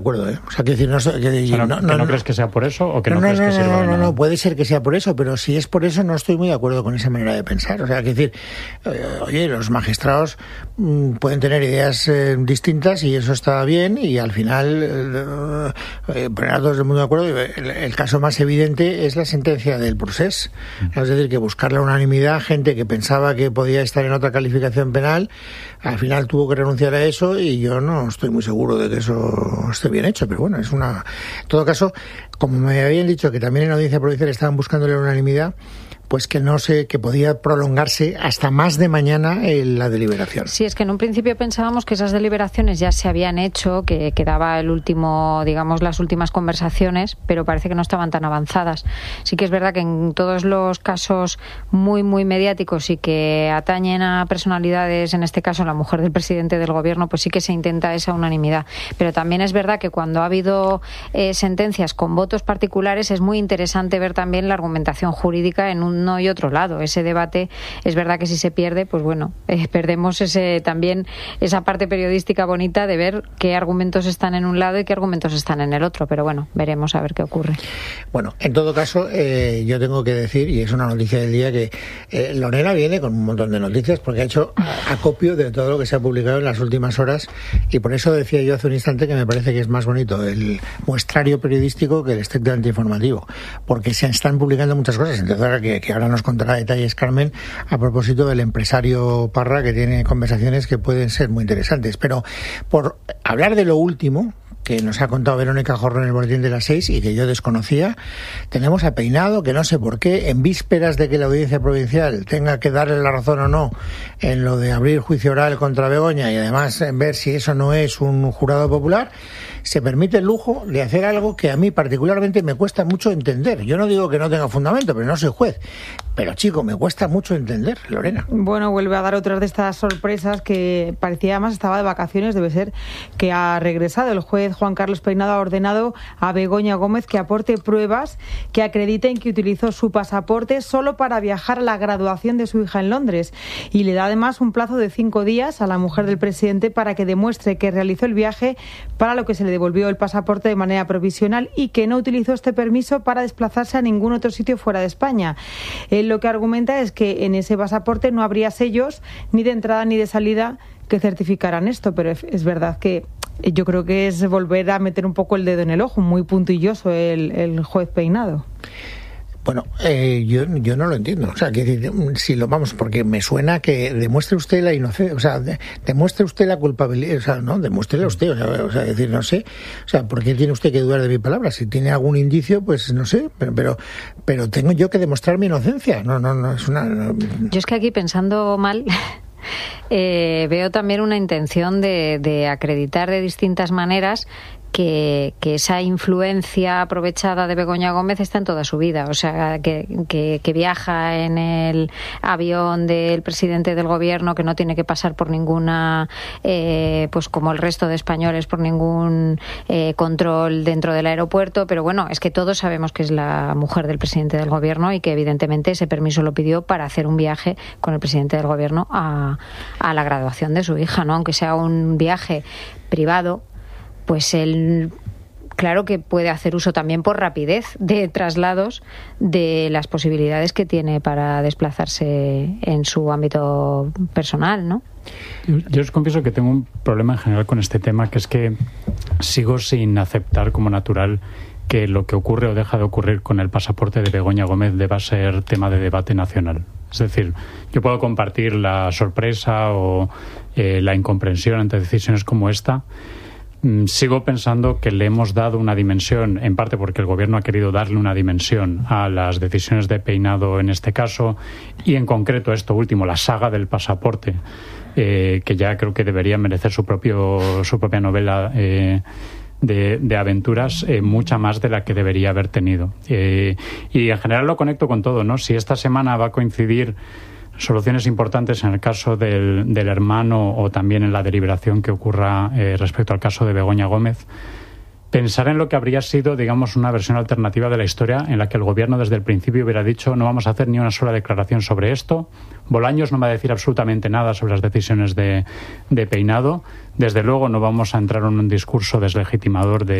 acuerdo, ¿eh? O sea, que decir, ¿No crees que sea por eso o que no crees que sirva de nada? No, puede ser que sea por eso, pero si es por eso no estoy muy de acuerdo con esa manera de pensar. O sea, que decir, oye, los magistrados pueden tener ideas distintas y eso está bien, y al final poner a todos el mundo de acuerdo. El caso más evidente es la sentencia del procés. Es decir, que buscar la unanimidad, gente que pensaba que podía estar en otra calificación penal, al final tuvo que renunciar a eso, y yo no estoy muy seguro de que eso esté bien hecho, pero bueno, en todo caso, como me habían dicho que también en la audiencia provincial estaban buscando la unanimidad, pues que no sé, que podía prolongarse hasta más de mañana la deliberación. Sí, es que en un principio pensábamos que esas deliberaciones ya se habían hecho, que quedaba el último, digamos, las últimas conversaciones, pero parece que no estaban tan avanzadas. Sí que es verdad que en todos los casos muy, muy mediáticos y que atañen a personalidades, en este caso la mujer del presidente del gobierno, pues sí que se intenta esa unanimidad. Pero también es verdad que cuando ha habido sentencias con votos particulares, es muy interesante ver también la argumentación jurídica en uno y otro lado. Ese debate es verdad que si se pierde, pues bueno, perdemos también esa parte periodística bonita de ver qué argumentos están en un lado y qué argumentos están en el otro, pero bueno, veremos a ver qué ocurre. Bueno, en todo caso, yo tengo que decir, y es una noticia del día, que Lorena viene con un montón de noticias porque ha hecho acopio de todo lo que se ha publicado en las últimas horas, y por eso decía yo hace un instante que me parece que es más bonito el muestrario periodístico que el estrictamente informativo, porque se están publicando muchas cosas. Entonces, ahora que ahora nos contará detalles Carmen a propósito del empresario Parra, que tiene conversaciones que pueden ser muy interesantes. Pero por hablar de lo último que nos ha contado Verónica Jorro en el boletín de las 6 y que yo desconocía, tenemos a Peinado, que no sé por qué, en vísperas de que la audiencia provincial tenga que darle la razón o no en lo de abrir juicio oral contra Begoña, y además en ver si eso no es un jurado popular, se permite el lujo de hacer algo que a mí particularmente me cuesta mucho entender. Yo no digo que no tenga fundamento, pero no soy juez. Pero chico, me cuesta mucho entender, Lorena. Bueno, vuelve a dar otras de estas sorpresas que parecía, además estaba de vacaciones, debe ser que ha regresado. El juez Juan Carlos Peinado ha ordenado a Begoña Gómez que aporte pruebas que acrediten que utilizó su pasaporte solo para viajar a la graduación de su hija en Londres, y le da además un plazo de 5 días a la mujer del presidente para que demuestre que realizó el viaje, para lo que se le devolvió el pasaporte de manera provisional, y que no utilizó este permiso para desplazarse a ningún otro sitio fuera de España. Él lo que argumenta es que en ese pasaporte no habría sellos ni de entrada ni de salida que certificaran esto, pero es verdad que yo creo que es volver a meter un poco el dedo en el ojo, muy puntilloso el juez Peinado. Bueno, yo no lo entiendo. O sea, que si lo vamos, porque me suena que demuestre usted la inocencia, o sea, demuestre usted la culpabilidad, o sea, no, demuéstrela usted, o sea, decir, no sé, o sea, ¿por qué tiene usted que dudar de mi palabra? Si tiene algún indicio, pues no sé, pero tengo yo que demostrar mi inocencia. No es una. No. Yo es que aquí pensando mal. Veo también una intención de acreditar de distintas maneras que esa influencia aprovechada de Begoña Gómez está en toda su vida. O sea, que viaja en el avión del presidente del gobierno, que no tiene que pasar por ninguna, pues como el resto de españoles, por ningún control dentro del aeropuerto. Pero bueno, es que todos sabemos que es la mujer del presidente del gobierno y que evidentemente ese permiso lo pidió para hacer un viaje con el presidente del gobierno a la graduación de su hija, ¿no? Aunque sea un viaje privado, pues él, claro que puede hacer uso también por rapidez de traslados de las posibilidades que tiene para desplazarse en su ámbito personal, ¿no? Yo os confieso que tengo un problema en general con este tema, que es que sigo sin aceptar como natural que lo que ocurre o deja de ocurrir con el pasaporte de Begoña Gómez deba ser tema de debate nacional. Es decir, yo puedo compartir la sorpresa o la incomprensión ante decisiones como esta. Sigo pensando que le hemos dado una dimensión, en parte porque el gobierno ha querido darle una dimensión a las decisiones de Peinado en este caso, y en concreto esto último, la saga del pasaporte, que ya creo que debería merecer su propia novela de aventuras, mucha más de la que debería haber tenido. Y en general lo conecto con todo, ¿no? Si esta semana va a coincidir soluciones importantes en el caso del hermano o también en la deliberación que ocurra respecto al caso de Begoña Gómez, pensar en lo que habría sido, digamos, una versión alternativa de la historia en la que el gobierno desde el principio hubiera dicho no vamos a hacer ni una sola declaración sobre esto. Bolaños no va a decir absolutamente nada sobre las decisiones de Peinado. Desde luego no vamos a entrar en un discurso deslegitimador